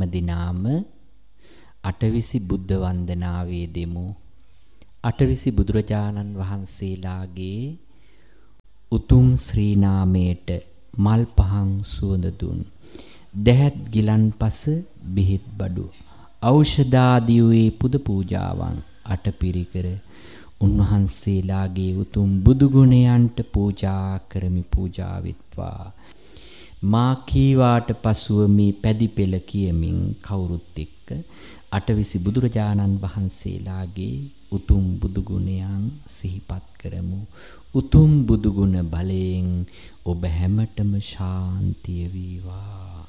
දිනාම අටවිසි බුද්ධ වන්දනාවේ දෙමු. අටවිසි බුදුරජාණන් වහන්සේලාගේ උතුම් ශ්‍රී නාමයට මල් පහන් සුවඳ දුන් දැහැත් ගිලන්පස බෙහෙත් බඩු ඖෂධාදී වූ පුද පූජාවන් අටපිරිකර උන්වහන්සේලාගේ උතුම් බුදු ගුණයන්ට පූජා කරමි. පූජා වෙත්වා. මා කීවාට පසුව මේ පැදි පෙළ කියමින් කවුරුත් එක්ක අටවිසි බුදුරජාණන් වහන්සේලාගේ උතුම් බුදු ගුණයන් සිහිපත් කරමු. උතුම් බුදු ගුණ බලයෙන් ඔබ හැමතෙම ශාන්තිය වේවා.